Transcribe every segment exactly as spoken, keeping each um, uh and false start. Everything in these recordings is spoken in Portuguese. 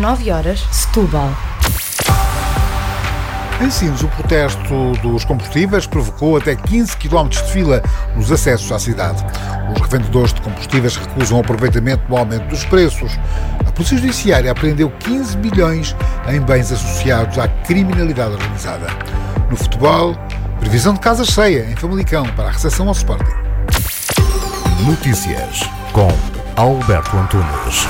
nove horas, Setúbal. Em Sines, o protesto dos combustíveis provocou até quinze quilómetros de fila nos acessos à cidade. Os revendedores de combustíveis recusam o aproveitamento do aumento dos preços. A Polícia Judiciária apreendeu quinze milhões em bens associados à criminalidade organizada. No futebol, previsão de casa cheia em Famalicão para a recepção ao Sporting. Notícias com Alberto Antunes.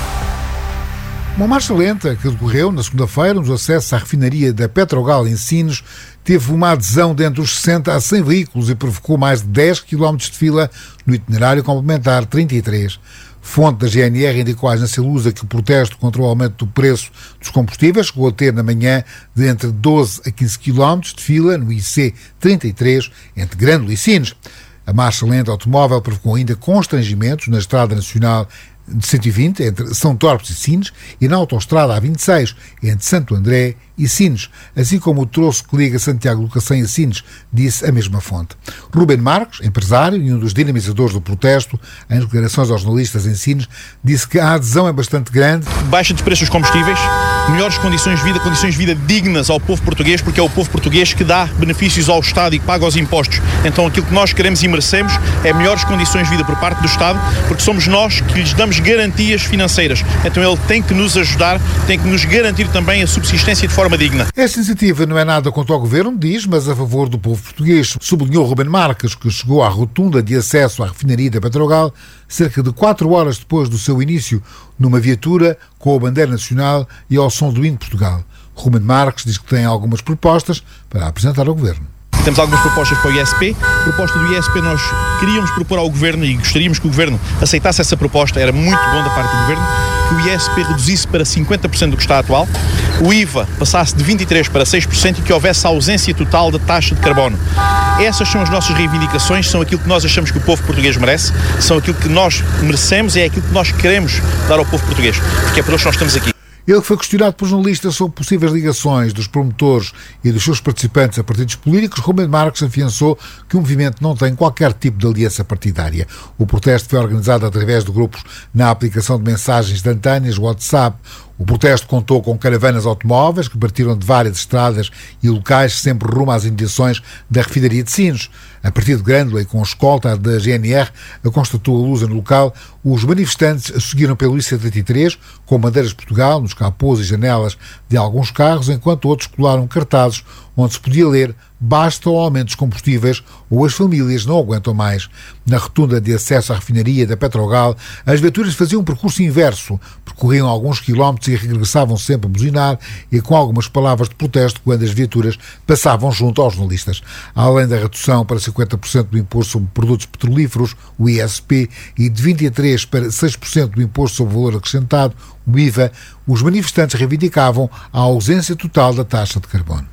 Uma marcha lenta que decorreu na segunda-feira nos acessos à refinaria da Petrogal em Sines teve uma adesão de entre os sessenta a cem veículos e provocou mais de dez quilómetros de fila no itinerário complementar trinta e três. Fonte da G N R indicou à Agência Lusa que o protesto contra o aumento do preço dos combustíveis chegou a ter na manhã de entre doze a quinze quilómetros de fila no I C trinta e três entre Grândola e Sines. A marcha lenta automóvel provocou ainda constrangimentos na Estrada Nacional de cento e vinte, entre São Torpes e Sines, e na autoestrada A vinte e seis, entre Santo André e Sines, assim como o troço que liga Santiago do Cacém a Sines, disse a mesma fonte. Ruben Marques, empresário e um dos dinamizadores do protesto, em declarações aos jornalistas em Sines, disse que a adesão é bastante grande. Baixa de preços dos combustíveis, melhores condições de vida, condições de vida dignas ao povo português, porque é o povo português que dá benefícios ao Estado e que paga os impostos. Então aquilo que nós queremos e merecemos é melhores condições de vida por parte do Estado, porque somos nós que lhes damos garantias financeiras. Então ele tem que nos ajudar, tem que nos garantir também a subsistência de forma digna. Esta iniciativa não é nada contra o Governo, diz, mas a favor do povo português, sublinhou Ruben Marques, que chegou à rotunda de acesso à refinaria da Petrogal cerca de quatro horas depois do seu início, numa viatura com a bandeira nacional e ao som do hino de Portugal. Ruben Marques diz que tem algumas propostas para apresentar ao Governo. Temos algumas propostas para o I S P. A proposta do I S P nós queríamos propor ao Governo e gostaríamos que o Governo aceitasse essa proposta. Era muito bom da parte do Governo que o I S P reduzisse para cinquenta por cento do que está atual, o I V A passasse de vinte e três por cento para seis por cento e que houvesse ausência total da taxa de carbono. Essas são as nossas reivindicações, são aquilo que nós achamos que o povo português merece, são aquilo que nós merecemos e é aquilo que nós queremos dar ao povo português, porque é por isso que nós estamos aqui. Ele foi questionado por jornalistas sobre possíveis ligações dos promotores e dos seus participantes a partidos políticos. Ruben Marques afiançou que o movimento não tem qualquer tipo de aliança partidária. O protesto foi organizado através de grupos na aplicação de mensagens instantâneas, WhatsApp. O protesto contou com caravanas automóveis que partiram de várias estradas e locais sempre rumo às imediações da refinaria de Sines. A partir de Grândola e com a escolta da G N R, a constatou a Lusa no local, os manifestantes seguiram pelo I C trinta e três com bandeiras de Portugal nos capôs e janelas de alguns carros, enquanto outros colaram cartazes onde se podia ler "Basta o aumento dos combustíveis ou as famílias não aguentam mais". Na rotunda de acesso à refinaria da Petrogal, as viaturas faziam um percurso inverso, percorriam alguns quilómetros e regressavam sempre a buzinar e com algumas palavras de protesto quando as viaturas passavam junto aos jornalistas. Além da redução para cinquenta por cento do imposto sobre produtos petrolíferos, o I S P, e de vinte e três por cento para seis por cento do imposto sobre valor acrescentado, o I V A, os manifestantes reivindicavam a ausência total da taxa de carbono.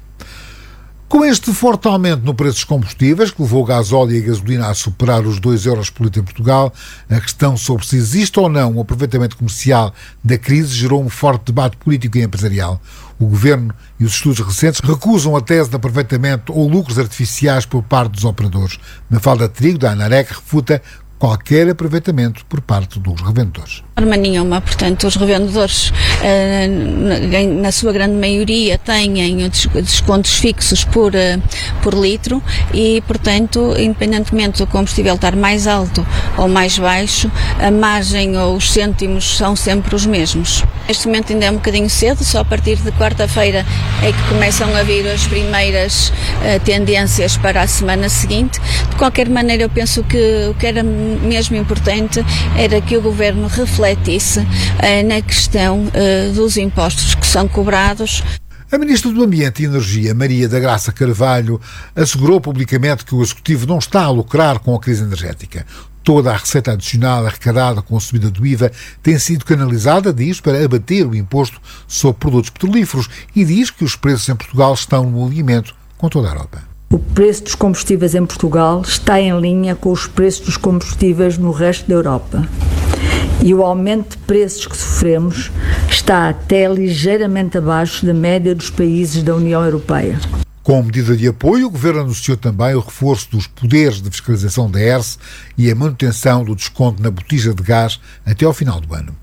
Com este forte aumento no preço dos combustíveis, que levou o gasóleo e a gasolina a superar os dois euros por litro em Portugal, a questão sobre se existe ou não um aproveitamento comercial da crise gerou um forte debate político e empresarial. O Governo e os estudos recentes recusam a tese de aproveitamento ou lucros artificiais por parte dos operadores. Mafalda Trigo, da ANAREC, refuta qualquer aproveitamento por parte dos revendedores. De forma nenhuma, portanto, os revendedores, na sua grande maioria, têm descontos fixos por, por litro e, portanto, independentemente do combustível estar mais alto ou mais baixo, a margem ou os cêntimos são sempre os mesmos. Neste momento ainda é um bocadinho cedo, só a partir de quarta-feira é que começam a vir as primeiras uh, tendências para a semana seguinte. De qualquer maneira, eu penso que o que era mesmo importante era que o Governo refletisse uh, na questão uh, dos impostos que são cobrados. A Ministra do Ambiente e Energia, Maria da Graça Carvalho, assegurou publicamente que o Executivo não está a lucrar com a crise energética. Toda a receita adicional arrecadada com a subida do I V A tem sido canalizada, diz, para abater o imposto sobre produtos petrolíferos e diz que os preços em Portugal estão no alinhamento com toda a Europa. O preço dos combustíveis em Portugal está em linha com os preços dos combustíveis no resto da Europa. E o aumento de preços que sofremos está até ligeiramente abaixo da média dos países da União Europeia. Com medida de apoio, o Governo anunciou também o reforço dos poderes de fiscalização da E R S e a manutenção do desconto na botija de gás até ao final do ano.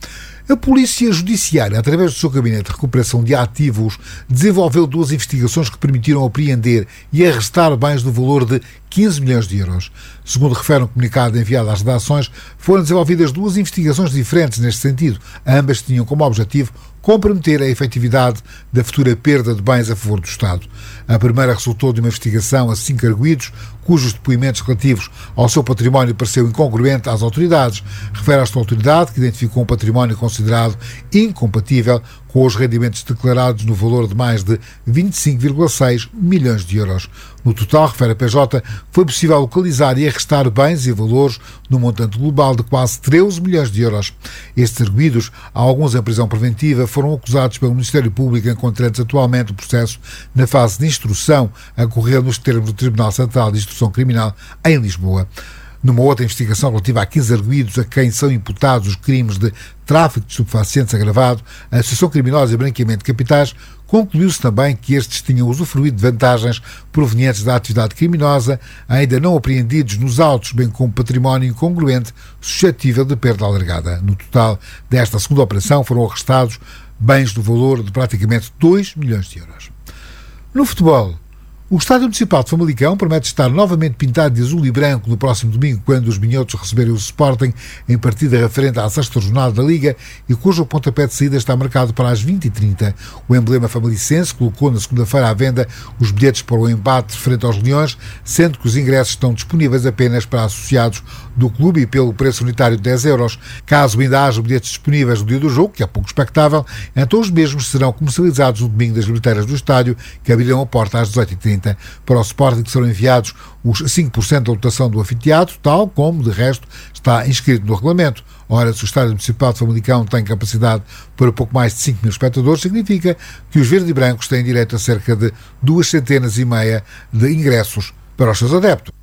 A Polícia Judiciária, através do seu Gabinete de Recuperação de Ativos, desenvolveu duas investigações que permitiram apreender e arrestar bens no valor de quinze milhões de euros. Segundo refere um comunicado enviado às redações, foram desenvolvidas duas investigações diferentes neste sentido. Ambas tinham como objetivo comprometer a efetividade da futura perda de bens a favor do Estado. A primeira resultou de uma investigação a cinco arguidos, cujos depoimentos relativos ao seu património pareceu incongruente às autoridades. Refere esta autoridade que identificou um património considerado incompatível com os rendimentos declarados no valor de mais de vinte e cinco vírgula seis milhões de euros. No total, refere a P J, foi possível localizar e arrestar bens e valores no montante global de quase treze milhões de euros. Estes arguidos, alguns em prisão preventiva, foram acusados pelo Ministério Público, encontrando-se atualmente o processo na fase de instrução a correr nos termos do Tribunal Central de Instrução Criminal em Lisboa. Numa outra investigação relativa a quinze arguidos a quem são imputados os crimes de tráfico de estupefacientes agravado, associação criminosa e branqueamento de capitais, concluiu-se também que estes tinham usufruído de vantagens provenientes da atividade criminosa, ainda não apreendidos nos autos, bem como património incongruente suscetível de perda alargada. No total desta segunda operação foram arrestados bens no valor de praticamente dois milhões de euros. No futebol, o Estádio Municipal de Famalicão promete estar novamente pintado de azul e branco no próximo domingo, quando os minhotos receberem o Sporting em partida referente à sexta jornada da Liga e cujo pontapé de saída está marcado para as vinte e trinta. O emblema famalicense colocou na segunda-feira à venda os bilhetes para o embate frente aos Leões, sendo que os ingressos estão disponíveis apenas para associados do clube e pelo preço unitário de dez euros. Caso ainda haja bilhetes disponíveis no dia do jogo, que é pouco expectável, então os mesmos serão comercializados no domingo das bilheteiras do estádio, que abrirão a porta às dezoito e trinta. Para o Sporting serão enviados os cinco por cento da lotação do anfiteatro, tal como, de resto, está inscrito no regulamento. Ora, se o Estádio Municipal de Famalicão tem capacidade para pouco mais de cinco mil espectadores, significa que os verde e brancos têm direito a cerca de duas centenas e meia de ingressos para os seus adeptos.